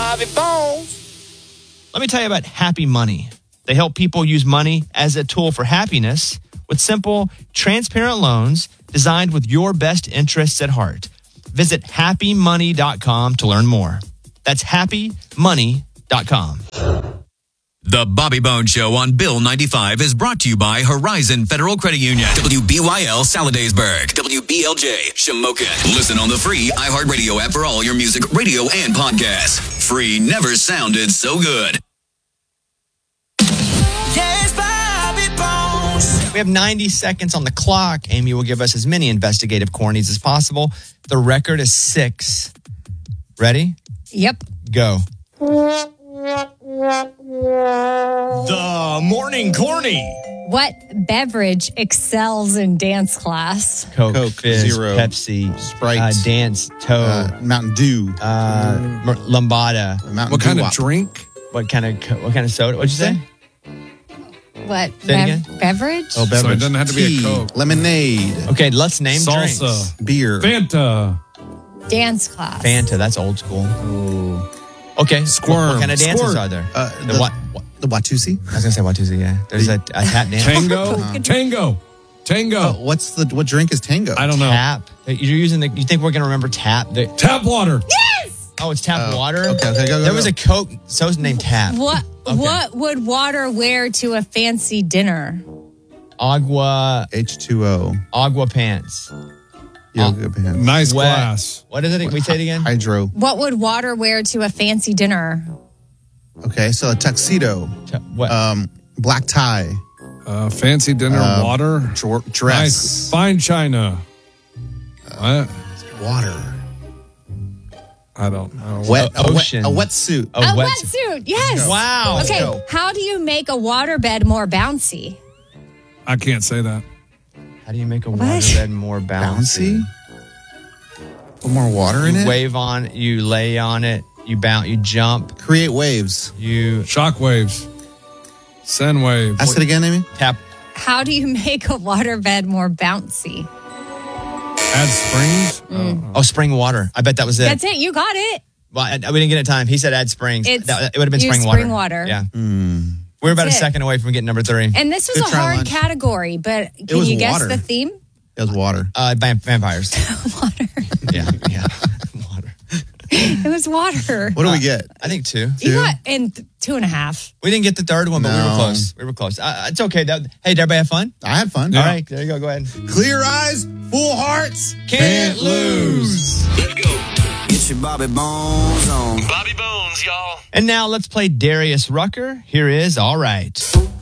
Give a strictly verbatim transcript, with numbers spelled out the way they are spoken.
Bobby Bones. Let me tell you about Happy Money. They help people use money as a tool for happiness with simple, transparent loans designed with your best interests at heart. Visit happy money dot com to learn more. That's happy money dot com. The Bobby Bones Show on Bill ninety-five is brought to you by Horizon Federal Credit Union. W B Y L Saladaysburg. W B L J Shamokin. Listen on the free iHeartRadio app for all your music, radio, and podcasts. Free never sounded so good. Yes, Bobby Bones. We have ninety seconds on the clock. Amy will give us as many investigative cornies as possible. The record is six. Ready? Yep. Go. The morning corny. What beverage excels in dance class? Coke, Coke, Fizz, Zero, Pepsi, Sprite, uh, Dance, Toad, uh, Mountain Dew, uh, Mer- Lambada. Mountain What kind Dew of Wop. drink? What kind of co- what kind of soda? What'd you say? What Say it again. beverage? Oh, beverage. So it doesn't have to be a Tea, Coke. lemonade, Okay, let's name Salsa. drinks. beer. Fanta. Dance class. Fanta, that's old school. Okay, Squirm. What, what kind of dances Squirt. are there? Uh, the, the, what? the Watusi. I was gonna say Watusi. Yeah, there's a, a tap dance. Tango. Tango. Tango. Oh, what's the what drink is Tango? I don't know. Tap. You're using the. You think we're gonna remember tap? The, Tap water. Yes! oh, it's tap Oh, water. okay, okay, go, go, There go. was a Coke. So named Tap. What Okay. What would water wear to a fancy dinner? Agua. H two O. Agua pants. Yoga pants. Nice Wet. glass. What is it? We say it again. Hydro. What would water wear to a fancy dinner? Okay, so a tuxedo, T- What? um, black tie, Uh, fancy dinner. Uh, water. dr- Nice. dress, Fine china. What? water, I don't know. wet, Uh, a, wet ocean. a wetsuit. a A wet. wetsuit. Yes. Wow. Okay. go. How do you make a waterbed more bouncy? I can't say that. How do you make a waterbed more bouncy? Bouncy. Put more water in You it. wave on. You lay on it. You bounce. You jump. Create waves. You Shock waves. Send waves. Ask it again, Amy. tap. How do you make a waterbed more bouncy? Add springs. Oh. Oh, spring water. I bet that was it. That's it. You got it. Well, I, we didn't get it time. He said add springs. It's- That- it would have been use spring water. spring water. Yeah. We were about That's a it. second away from getting number three. And this was Good a try, hard Lunch. category, but can was you guess water. the theme? It was water. Uh, vamp- vampires. Water. yeah, yeah. Water. It was water. What do we get? I think two. You got in th- two and a half. We didn't get the third one, but we were No. close. We were close. Uh, it's okay. That, hey, did everybody have fun? I had fun. All right, there you go. Go ahead. Clear eyes, full hearts. Can't lose. Let's go. Get your Bobby Bones on. Bobby Bones, y'all. And now let's play Darius Rucker. Here is All Right.